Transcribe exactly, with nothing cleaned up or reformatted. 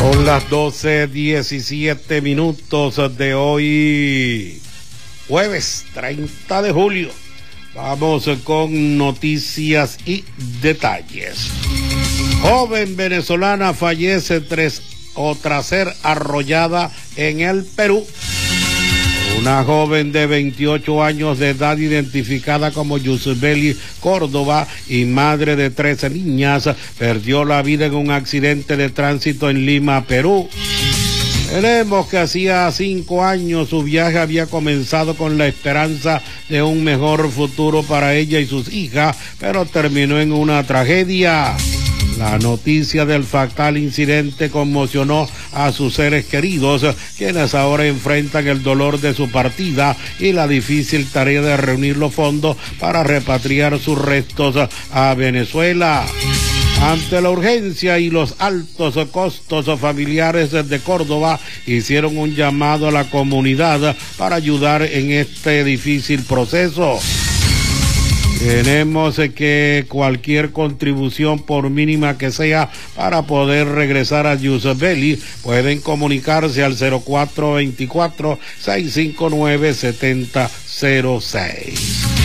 Son las doce diecisiete minutos de hoy, jueves treinta de julio. Vamos con noticias y detalles. Joven venezolana fallece tras, o tras ser arrollada en el Perú. Una joven de veintiocho años de edad, identificada como Yusbeli Córdoba y madre de trece niñas, perdió la vida en un accidente de tránsito en Lima, Perú. Tenemos que hacía cinco años su viaje había comenzado con la esperanza de un mejor futuro para ella y sus hijas, pero terminó en una tragedia. La noticia del fatal incidente conmocionó a sus seres queridos, quienes ahora enfrentan el dolor de su partida y la difícil tarea de reunir los fondos para repatriar sus restos a Venezuela. Ante la urgencia y los altos costos familiares de Córdoba, hicieron un llamado a la comunidad para ayudar en este difícil proceso. Tenemos que cualquier contribución, por mínima que sea, para poder regresar a Yusbeli, pueden comunicarse al cero cuatro dos cuatro, seis cinco nueve, siete cero cero seis.